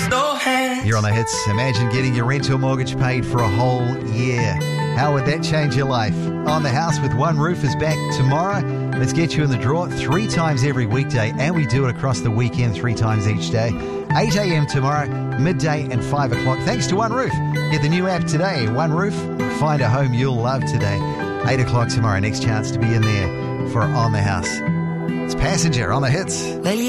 no hands. You're on the hits. Imagine getting your rent or mortgage paid for a whole year. How would that change your life? On the House with One Roof is back tomorrow. Let's get you in the draw 3 times every weekday, and we do it across the weekend 3 times each day. 8 a.m. tomorrow, midday and 5 o'clock. Thanks to One Roof. Get the new app today. One Roof. Find a home you'll love today. 8 o'clock tomorrow. Next chance to be in there for On the House. It's Passenger on the hits.